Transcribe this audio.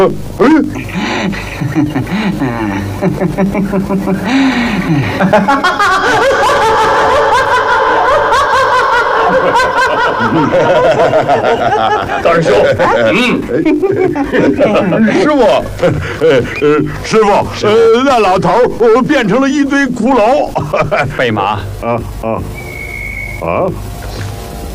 大师兄， 师傅，那老头变成了一堆骷髅。 贝马，